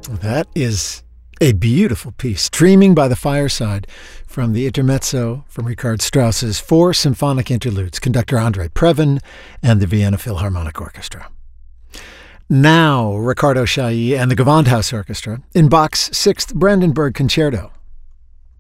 That is a beautiful piece, Dreaming by the Fireside, from the Intermezzo from Richard Strauss's 4 symphonic interludes, conductor Andrei Previn and the Vienna Philharmonic Orchestra. Now, Ricardo Chailly and the Gewandhaus Orchestra in Bach's 6th Brandenburg Concerto,